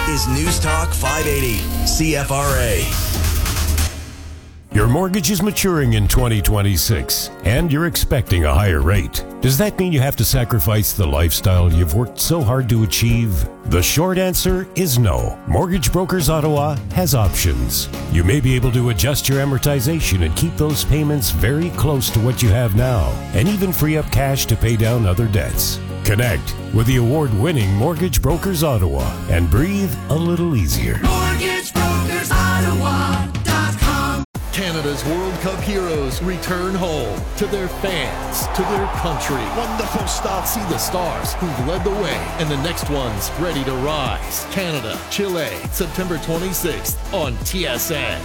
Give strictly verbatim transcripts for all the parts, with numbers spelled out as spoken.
is News Talk five eighty, C F R A. Your mortgage is maturing in twenty twenty-six, and you're expecting a higher rate. Does that mean you have to sacrifice the lifestyle you've worked so hard to achieve? The short answer is no. Mortgage Brokers Ottawa has options. You may be able to adjust your amortization and keep those payments very close to what you have now, and even free up cash to pay down other debts. Connect with the award-winning Mortgage Brokers Ottawa and breathe a little easier. Mortgage Brokers Ottawa. Canada's World Cup heroes return home to their fans, to their country. Wonderful stuff. See the stars who've led the way and the next one's ready to rise. Canada, Chile, September twenty-sixth on T S N.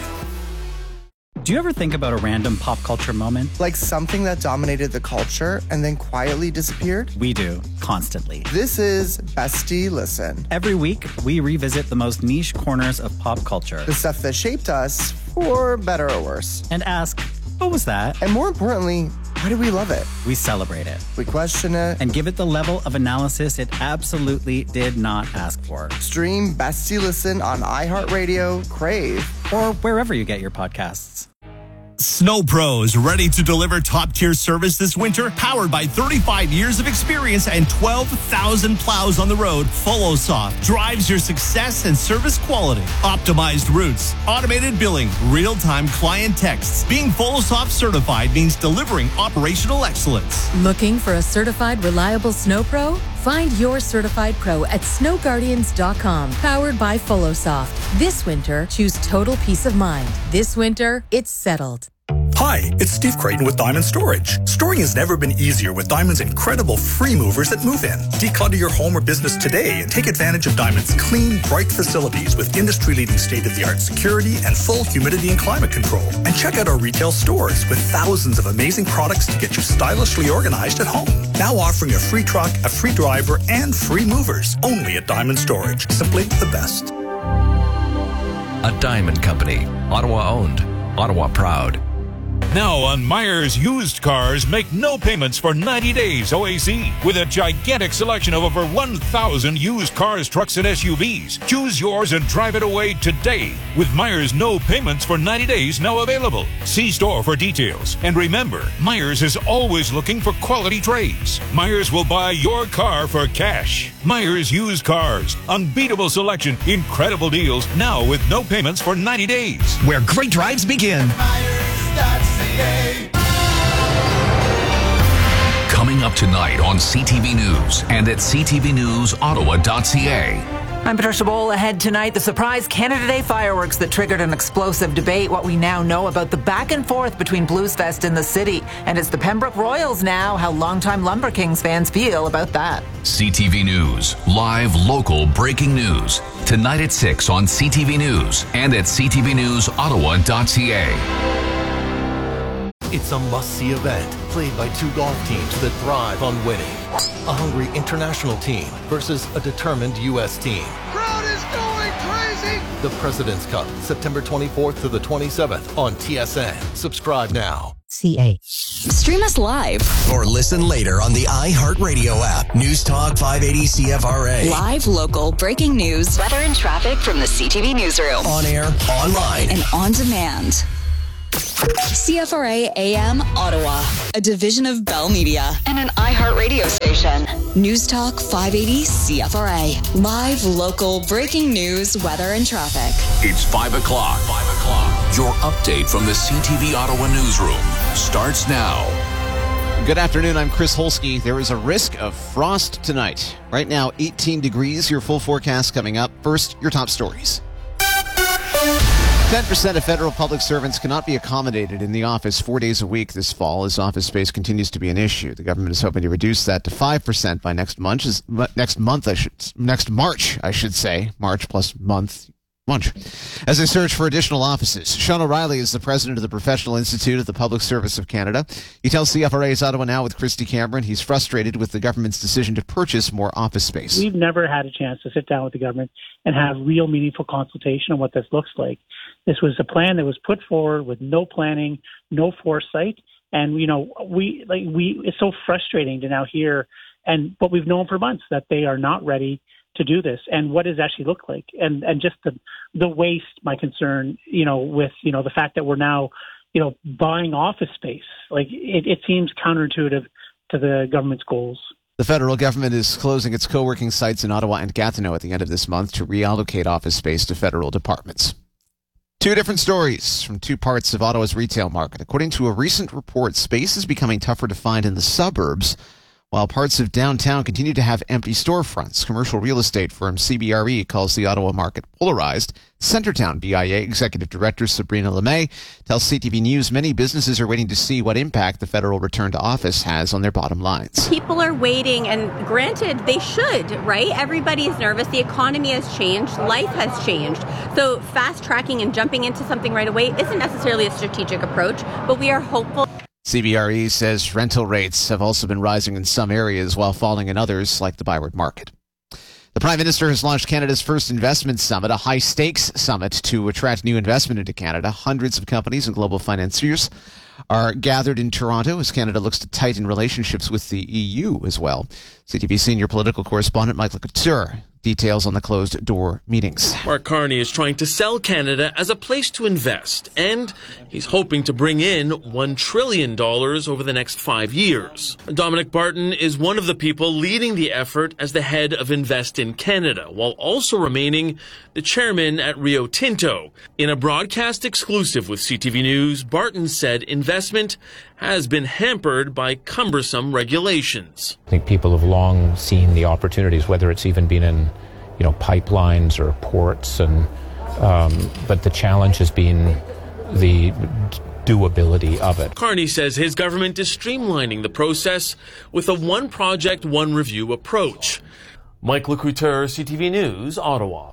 Do you ever think about a random pop culture moment? Like something that dominated the culture and then quietly disappeared? We do, constantly. This is Bestie Listen. Every week, we revisit the most niche corners of pop culture. The stuff that shaped us, for better or worse. And ask, what was that? And more importantly, why do we love it? We celebrate it. We question it. And give it the level of analysis it absolutely did not ask for. Stream Bestie Listen on iHeartRadio, Crave, or wherever you get your podcasts. Snow Pros, ready to deliver top-tier service this winter? Powered by thirty-five years of experience and twelve thousand plows on the road, FollowSoft drives your success and service quality. Optimized routes, automated billing, real-time client texts. Being FollowSoft certified means delivering operational excellence. Looking for a certified, reliable Snow Pro? Find your certified pro at snow guardians dot com. Powered by FollowSoft. This winter, choose total peace of mind. This winter, it's settled. Hi, it's Steve Creighton with Diamond Storage. Storing has never been easier with Diamond's incredible free movers that move in. Declutter your home or business today and take advantage of Diamond's clean, bright facilities with industry-leading state-of-the-art security and full humidity and climate control. And check out our retail stores with thousands of amazing products to get you stylishly organized at home. Now offering a free truck, a free driver, and free movers. Only at Diamond Storage. Simply the best. A Diamond Company. Ottawa owned. Ottawa proud. Now on Myers Used Cars, make no payments for ninety days O A C. With a gigantic selection of over one thousand used cars, trucks, and S U Vs. Choose yours and drive it away today. With Myers no payments for ninety days now available. See store for details. And remember, Myers is always looking for quality trades. Myers will buy your car for cash. Myers Used Cars. Unbeatable selection, incredible deals, now with no payments for ninety days. Where great drives begin. Coming up tonight on C T V News and at c t v news ottawa dot c a. I'm Patricia Bowl. Ahead tonight, the surprise Canada Day fireworks that triggered an explosive debate, what we now know about the back and forth between Bluesfest and the city. And it's the Pembroke Royals now, how longtime Lumber Kings fans feel about that. C T V News, live local breaking news. Tonight at six on C T V News and at c t v news ottawa dot c a. It's a must-see event played by two golf teams that thrive on winning. A hungry international team versus a determined U S team. Crowd is going crazy! The President's Cup, September twenty-fourth to the twenty-seventh on T S N. Subscribe now. C A. Stream us live. Or listen later on the iHeartRadio app. News Talk five eighty C F R A. Live, local, breaking news, weather and traffic from the C T V newsroom. On air, online, and on demand. C F R A A M Ottawa, a division of Bell Media and an iHeartRadio station. News Talk five eighty C F R A. Live, local, breaking news, weather, and traffic. It's five o'clock. five o'clock. Your update from the C T V Ottawa newsroom starts now. Good afternoon, I'm Chris Holsky. There is a risk of frost tonight. Right now, eighteen degrees, your full forecast coming up. First, your top stories. ten percent of federal public servants cannot be accommodated in the office four days a week this fall as office space continues to be an issue. The government is hoping to reduce that to five percent by next month. Next month, I should, next March, I should say. March plus month. Lunch. As they search for additional offices, Sean O'Reilly is the president of the Professional Institute of the Public Service of Canada. He tells C F R A's Ottawa Now with Christy Cameron he's frustrated with the government's decision to purchase more office space. We've never had a chance to sit down with the government and have real meaningful consultation on what this looks like. This was a plan that was put forward with no planning, no foresight, and you know we like we. It's so frustrating to now hear, and what we've known for months that they are not ready to do this, and what does it actually look like? And and just the the waste, my concern, you know, with, you know, the fact that we're now, you know, buying office space. Like, it, it seems counterintuitive to the government's goals. The federal government is closing its co-working sites in Ottawa and Gatineau at the end of this month to reallocate office space to federal departments. Two different stories from two parts of Ottawa's retail market. According to a recent report, space is becoming tougher to find in the suburbs, while parts of downtown continue to have empty storefronts. Commercial real estate firm C B R E calls the Ottawa market polarized. Centertown B I A Executive Director Sabrina LeMay tells C T V News many businesses are waiting to see what impact the federal return to office has on their bottom lines. People are waiting, and granted, they should, right? Everybody's nervous. The economy has changed. Life has changed. So fast tracking and jumping into something right away isn't necessarily a strategic approach, but we are hopeful. C B R E says rental rates have also been rising in some areas while falling in others, like the Byward Market. The Prime Minister has launched Canada's first investment summit, a high-stakes summit to attract new investment into Canada. Hundreds of companies and global financiers are gathered in Toronto as Canada looks to tighten relationships with the E U as well. C T V senior political correspondent Michael Couture details on the closed-door meetings. Mark Carney is trying to sell Canada as a place to invest, and he's hoping to bring in one trillion dollars over the next five years. Dominic Barton is one of the people leading the effort as the head of Invest in Canada, while also remaining the chairman at Rio Tinto. In a broadcast exclusive with C T V News, Barton said investment has been hampered by cumbersome regulations. I think people have long seen the opportunities, whether it's even been in, you know, pipelines or ports, and um, but the challenge has been the doability of it. Carney says his government is streamlining the process with a one project, one review approach. Mike Couture, C T V News, Ottawa.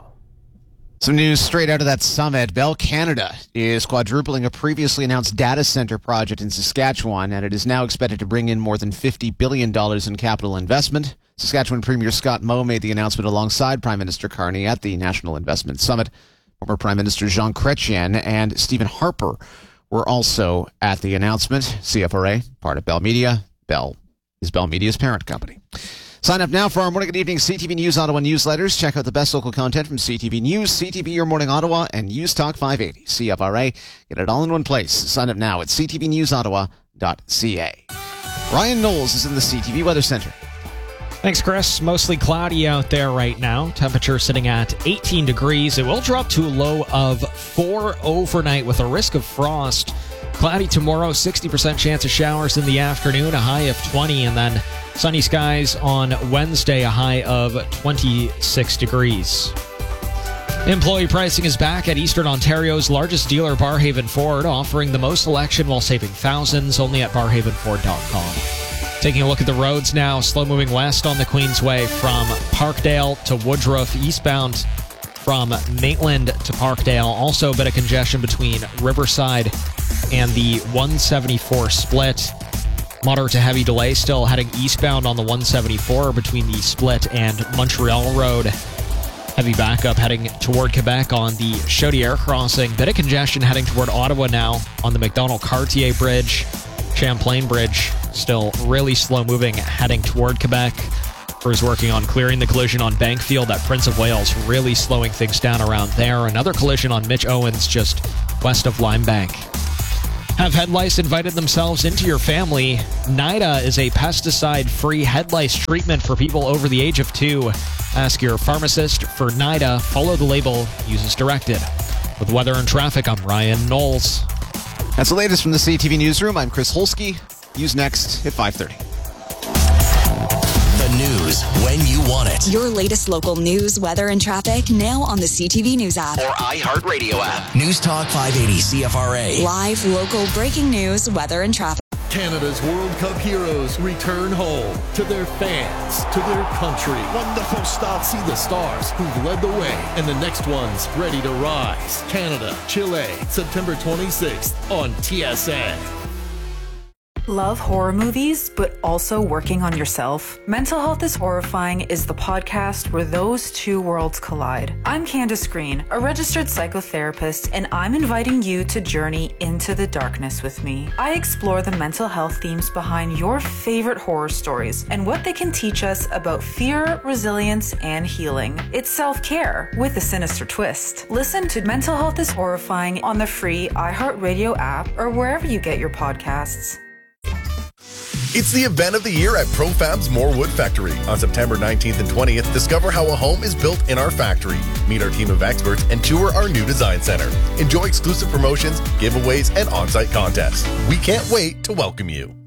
Some news straight out of that summit. Bell Canada is quadrupling a previously announced data center project in Saskatchewan, and it is now expected to bring in more than fifty billion dollars in capital investment. Saskatchewan Premier Scott Moe made the announcement alongside Prime Minister Carney at the National Investment Summit. Former Prime Minister Jean Chrétien and Stephen Harper were also at the announcement. C F R A, part of Bell Media. Bell is Bell Media's parent company. Sign up now for our morning and evening C T V News Ottawa newsletters. Check out the best local content from C T V News, C T V Your Morning Ottawa, and News Talk five eighty. C F R A. Get it all in one place. Sign up now at c t v news ottawa dot c a. Ryan Knowles is in the C T V Weather Center. Thanks, Chris. Mostly cloudy out there right now. Temperature sitting at eighteen degrees. It will drop to a low of four overnight with a risk of frost. Cloudy tomorrow, sixty percent chance of showers in the afternoon, a high of twenty, and then sunny skies on Wednesday, a high of twenty-six degrees. Employee pricing is back at Eastern Ontario's largest dealer, Barhaven Ford, offering the most selection while saving thousands, only at barhaven ford dot com. Taking a look at the roads now, slow moving west on the Queensway from Parkdale to Woodruff, eastbound from Maitland to Parkdale. Also a bit of congestion between Riverside and the one seventy-four split. Moderate to heavy delay still heading eastbound on the one seventy-four between the split and Montreal Road. Heavy backup heading toward Quebec on the Chaudière crossing. Bit of congestion heading toward Ottawa now on the Macdonald-Cartier Bridge. Champlain Bridge still really slow moving heading toward Quebec. Crews working on clearing the collision on Bankfield at Prince of Wales, really slowing things down around there. Another collision on Mitch Owens just west of Limebank. Have head lice invited themselves into your family? NIDA is a pesticide-free head lice treatment for people over the age of two. Ask your pharmacist for NIDA. Follow the label. Use as directed. With weather and traffic, I'm Ryan Knowles. That's the latest from the C T V Newsroom. I'm Chris Holsky. News next at five thirty. The news when you want it. Your latest local news, weather, and traffic now on the C T V News app. Or iHeartRadio app. News Talk five eighty C F R A. Live, local, breaking news, weather, and traffic. Canada's World Cup heroes return home to their fans, to their country. Wonderful start. See the stars who've led the way and the next ones ready to rise. Canada, Chile, September twenty-sixth on T S N. Love horror movies, but also working on yourself? Mental Health is Horrifying is the podcast where those two worlds collide. I'm Candace Green, a registered psychotherapist, and I'm inviting you to journey into the darkness with me. I explore the mental health themes behind your favorite horror stories and what they can teach us about fear, resilience, and healing. It's self-care with a sinister twist. Listen to Mental Health is Horrifying on the free iHeartRadio app or wherever you get your podcasts. It's the event of the year at Profab's Morewood Factory. On September nineteenth and twentieth, discover how a home is built in our factory. Meet our team of experts and tour our new design center. Enjoy exclusive promotions, giveaways, and on-site contests. We can't wait to welcome you.